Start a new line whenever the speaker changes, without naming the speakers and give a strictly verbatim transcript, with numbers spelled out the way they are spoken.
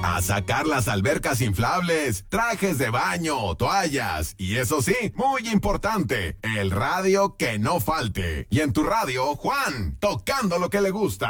A sacar las albercas inflables, trajes de baño, toallas y eso sí, muy importante, el radio que no falte. Y en tu radio, Juan, tocando lo que le gusta.